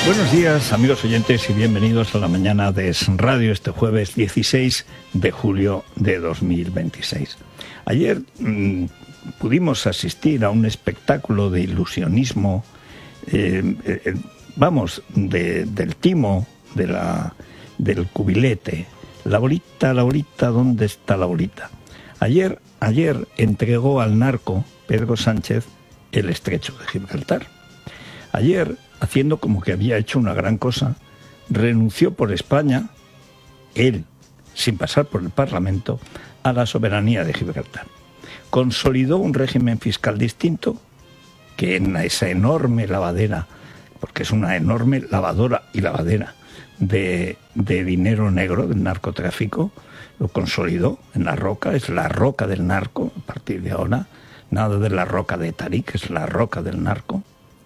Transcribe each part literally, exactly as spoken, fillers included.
Buenos días, amigos oyentes, y bienvenidos a la mañana de Es Radio este jueves dieciséis de julio de dos mil veintiséis. Ayer mmm, pudimos asistir a un espectáculo de ilusionismo, eh, eh, vamos, de, del timo, de la, del cubilete. La bolita, la bolita, ¿dónde está la bolita? Ayer, ayer entregó al narco Pedro Sánchez el estrecho de Gibraltar. Ayer, haciendo como que había hecho una gran cosa, renunció por España, él, sin pasar por el Parlamento, a la soberanía de Gibraltar. Consolidó un régimen fiscal distinto, que en esa enorme lavadera, porque es una enorme lavadora y lavadera de, de dinero negro, del narcotráfico, lo consolidó en la roca, es la roca del narco, a partir de ahora, nada de la roca de Tarik, es la roca del narco.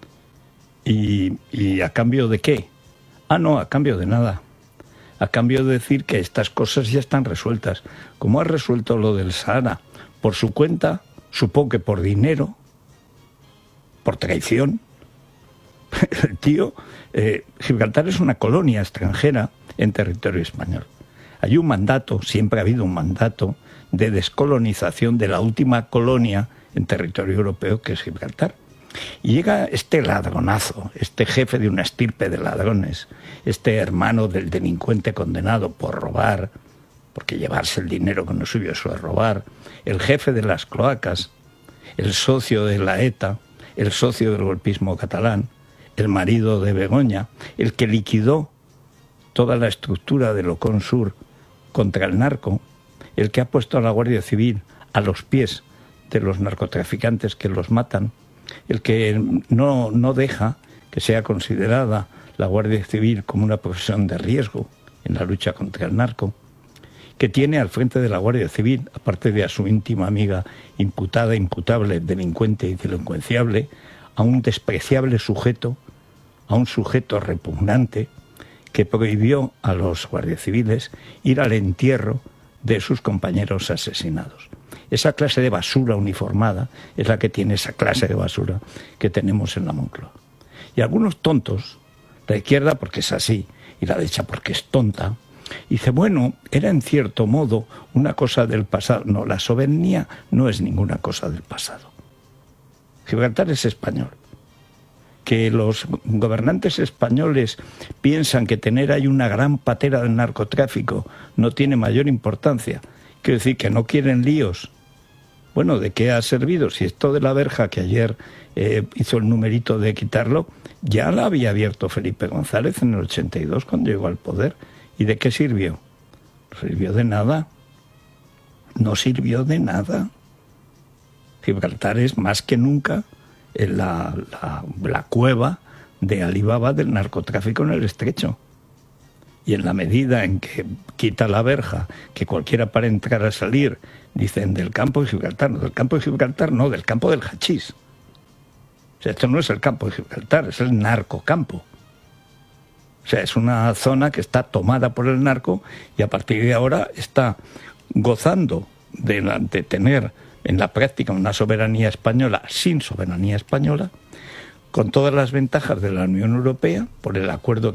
¿Y, y a cambio de qué? Ah, no, a cambio de nada. A cambio de decir que estas cosas ya están resueltas. Como ha resuelto lo del Sahara por su cuenta, supongo que por dinero, por traición. El tío, eh, Gibraltar es una colonia extranjera en territorio español. Hay un mandato, siempre ha habido un mandato de descolonización de la última colonia en territorio europeo, que es Gibraltar. Y llega este ladronazo, este jefe de una estirpe de ladrones, este hermano del delincuente condenado por robar, porque llevarse el dinero que no es suyo, eso es robar, el jefe de las cloacas, el socio de la ETA, el socio del golpismo catalán, el marido de Begoña, el que liquidó toda la estructura del Ocon Sur contra el narco, el que ha puesto a la Guardia Civil a los pies de los narcotraficantes que los matan, el que no, no deja que sea considerada la Guardia Civil como una profesión de riesgo en la lucha contra el narco, que tiene al frente de la Guardia Civil, aparte de a su íntima amiga imputada, imputable, delincuente y delincuenciable, a un despreciable sujeto, a un sujeto repugnante, que prohibió a los guardias civiles ir al entierro de sus compañeros asesinados. Esa clase de basura uniformada es la que tiene esa clase de basura que tenemos en la Moncloa. Y algunos tontos, la izquierda porque es así y la derecha porque es tonta, dice, bueno, era en cierto modo una cosa del pasado. No, la soberanía no es ninguna cosa del pasado. Gibraltar es español. Que los gobernantes españoles piensan que tener ahí una gran patera del narcotráfico no tiene mayor importancia. Quiero decir que no quieren líos. Bueno, ¿de qué ha servido? Si esto de la verja que ayer eh, hizo el numerito de quitarlo, ya la había abierto Felipe González en el ochenta y dos cuando llegó al poder. ¿Y de qué sirvió? No sirvió de nada. No sirvió de nada. Gibraltar es más que nunca la, la, la cueva de Alibaba del narcotráfico en el estrecho. Y en la medida en que quita la verja, que cualquiera para entrar a salir, dicen del campo de Gibraltar, no, del campo de Gibraltar no, del campo del hachís. O sea, esto no es el campo de Gibraltar, es el narcocampo. O sea, es una zona que está tomada por el narco y a partir de ahora está gozando de, la, de tener en la práctica una soberanía española sin soberanía española, con todas las ventajas de la Unión Europea, por el acuerdo